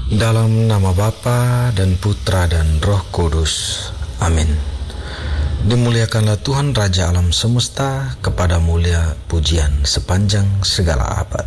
Dalam nama Bapa dan Putra dan Roh Kudus. Amin. Dimuliakanlah Tuhan Raja alam semesta, kepada mulia pujian sepanjang segala abad.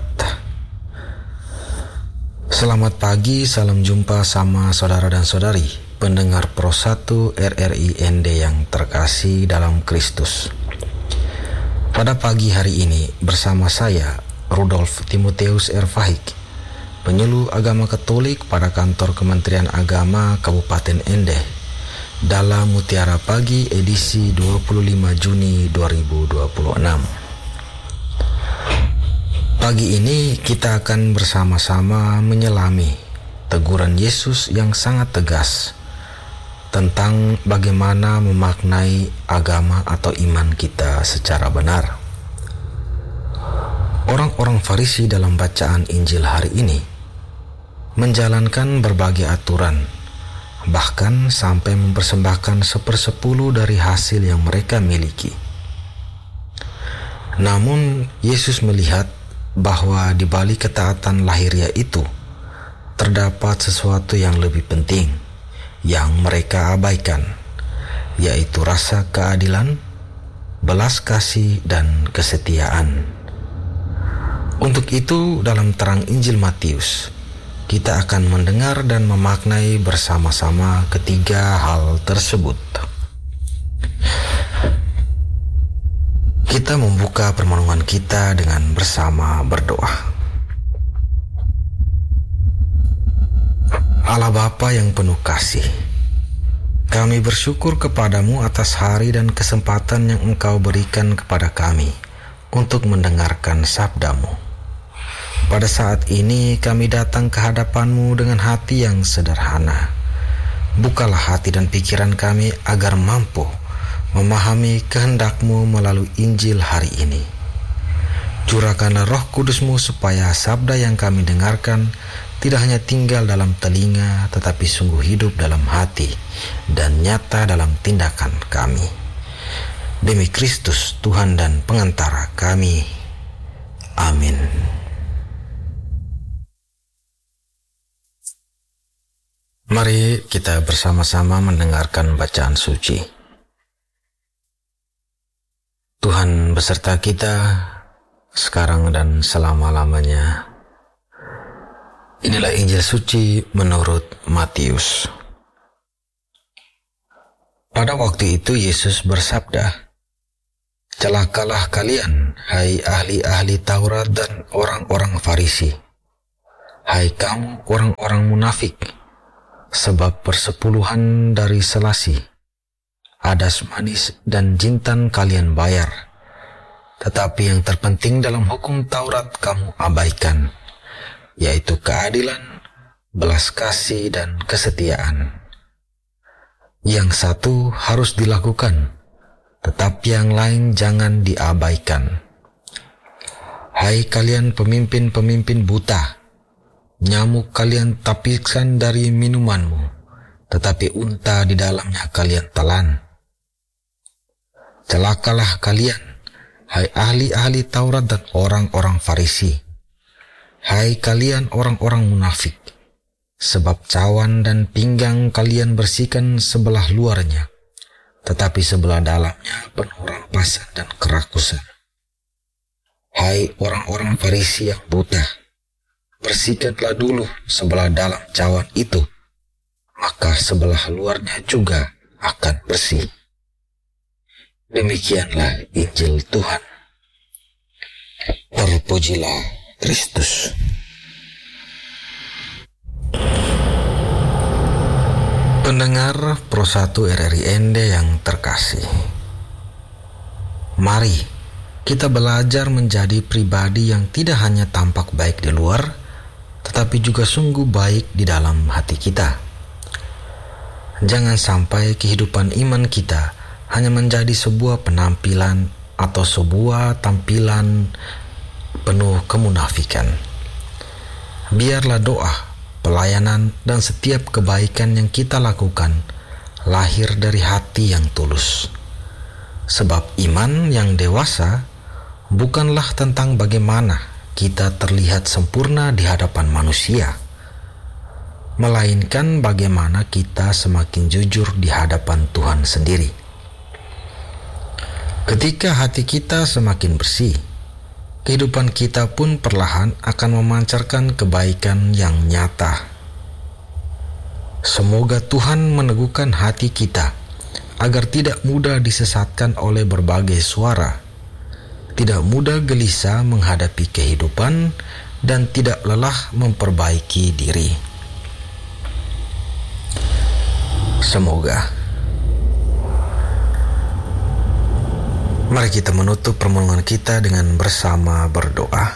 Selamat pagi, salam jumpa sama saudara dan saudari pendengar Pro 1 RRI ND yang terkasih dalam Kristus. Pada pagi hari ini bersama saya Rudolf Timotheus Ervahik, penyuluh agama Katolik pada kantor Kementerian Agama Kabupaten Ende, dalam Mutiara Pagi edisi 25 Juni 2026. Pagi ini kita akan bersama-sama menyelami teguran Yesus yang sangat tegas tentang bagaimana memaknai agama atau iman kita secara benar. Orang-orang Farisi dalam bacaan Injil hari ini menjalankan berbagai aturan, bahkan sampai mempersembahkan 1/10 dari hasil yang mereka miliki. Namun Yesus melihat bahwa di balik ketaatan lahiriah itu terdapat sesuatu yang lebih penting yang mereka abaikan, yaitu rasa keadilan, belas kasih, dan kesetiaan. Untuk itu, dalam terang Injil Matius, kita akan mendengar dan memaknai bersama-sama ketiga hal tersebut. Kita membuka permenungan kita dengan bersama berdoa. Allah Bapa yang penuh kasih, kami bersyukur kepadamu atas hari dan kesempatan yang Engkau berikan kepada kami untuk mendengarkan sabdamu. Pada saat ini kami datang ke hadapan-Mu dengan hati yang sederhana. Bukalah hati dan pikiran kami agar mampu memahami kehendak-Mu melalui Injil hari ini. Curahkanlah Roh Kudus-Mu supaya sabda yang kami dengarkan tidak hanya tinggal dalam telinga, tetapi sungguh hidup dalam hati dan nyata dalam tindakan kami. Demi Kristus Tuhan dan pengantara kami. Amin. Mari kita bersama-sama mendengarkan bacaan suci. Tuhan beserta kita sekarang dan selama-lamanya. Inilah Injil suci menurut Matius. Pada waktu itu Yesus bersabda, "Celakalah kalian, hai ahli-ahli Taurat dan orang-orang Farisi. Hai kamu orang-orang munafik, sebab persepuluhan dari selasi, adas manis, dan jintan kalian bayar, tetapi yang terpenting dalam hukum Taurat kamu abaikan, yaitu keadilan, belas kasih, dan kesetiaan. Yang satu harus dilakukan, tetapi yang lain jangan diabaikan. Hai kalian pemimpin-pemimpin buta, nyamuk kalian tapiskan dari minumanmu, tetapi unta di dalamnya kalian telan. Celakalah kalian, hai ahli-ahli Taurat dan orang-orang Farisi. Hai kalian orang-orang munafik, sebab cawan dan pinggang kalian bersihkan sebelah luarnya, tetapi sebelah dalamnya penuh rampasan dan kerakusan. Hai orang-orang Farisi yang buta, bersihkanlah dulu sebelah dalam cawan itu, maka sebelah luarnya juga akan bersih." Demikianlah Injil Tuhan. Terpujilah Kristus. Pendengar Pro 1 RRI ND yang terkasih, mari kita belajar menjadi pribadi yang tidak hanya tampak baik di luar, tetapi juga sungguh baik di dalam hati kita. Jangan sampai kehidupan iman kita hanya menjadi sebuah penampilan atau sebuah tampilan penuh kemunafikan. Biarlah doa, pelayanan, dan setiap kebaikan yang kita lakukan lahir dari hati yang tulus. Sebab iman yang dewasa bukanlah tentang bagaimana kita terlihat sempurna di hadapan manusia, melainkan bagaimana kita semakin jujur di hadapan Tuhan sendiri. Ketika hati kita semakin bersih, kehidupan kita pun perlahan akan memancarkan kebaikan yang nyata. Semoga Tuhan meneguhkan hati kita agar tidak mudah disesatkan oleh berbagai suara, tidak mudah gelisah menghadapi kehidupan, dan tidak lelah memperbaiki diri. Semoga. Mari kita menutup permohonan kita dengan bersama berdoa.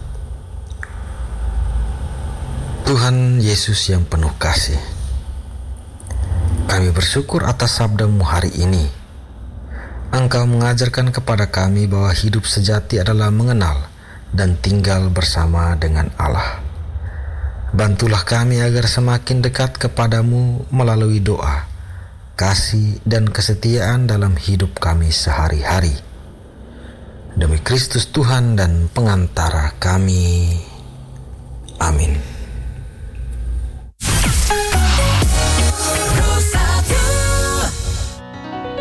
Tuhan Yesus yang penuh kasih, kami bersyukur atas sabda-Mu hari ini. Engkau mengajarkan kepada kami bahwa hidup sejati adalah mengenal dan tinggal bersama dengan Allah. Bantulah kami agar semakin dekat kepadamu melalui doa, kasih, dan kesetiaan dalam hidup kami sehari-hari. Demi Kristus Tuhan dan pengantara kami. Amin.